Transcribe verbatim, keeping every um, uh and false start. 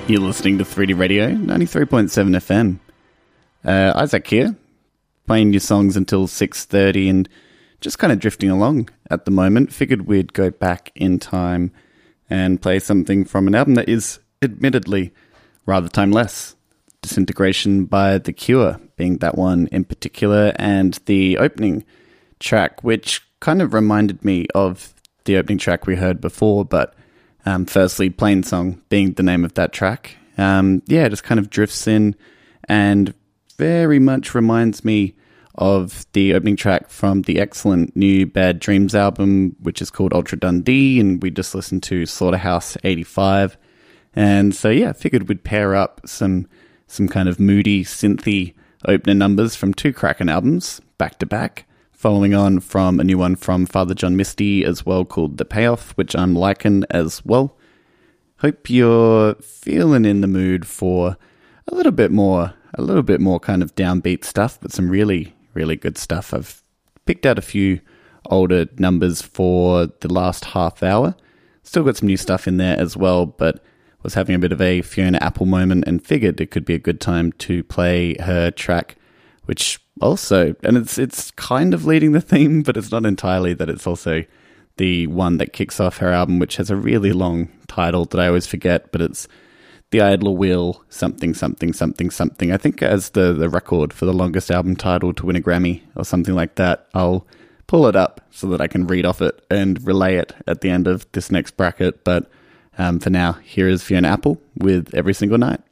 You're listening to three D Radio, ninety-three point seven F M. Uh, Isaac here, playing your songs until six thirty and just kind of drifting along at the moment. Figured we'd go back in time and play something from an album that is admittedly rather timeless. Disintegration by The Cure being that one in particular, and the opening track, which kind of reminded me of the opening track we heard before, but Um, firstly, Plain Song being the name of that track. Um, yeah, it just kind of drifts in and very much reminds me of the opening track from the excellent new Bad Dreams album, which is called Ultra Dundee, and we just listened to Slaughterhouse eighty-five. And so, yeah, I figured we'd pair up some some kind of moody, synthy opener numbers from two Kraken albums, back-to-back. Following on from a new one from Father John Misty as well, called The Payoff, which I'm liking as well. Hope you're feeling in the mood for a little bit more, a little bit more kind of downbeat stuff, but some really, really good stuff. I've picked out a few older numbers for the last half hour. Still got some new stuff in there as well, but was having a bit of a Fiona Apple moment and figured it could be a good time to play her track, which also, and it's it's kind of leading the theme, but it's not entirely, that it's also the one that kicks off her album, which has a really long title that I always forget, but it's The Idler Wheel something, something, something, something. I think as the, the record for the longest album title to win a Grammy or something like that. I'll pull it up so that I can read off it and relay it at the end of this next bracket, but um, for now, here is Fiona Apple with Every Single Night.